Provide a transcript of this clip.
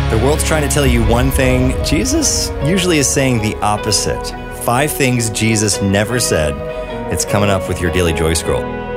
The world's trying to tell you one thing. Jesus usually is saying the opposite. 5 things Jesus never said. It's coming up with your Daily Joy Scroll.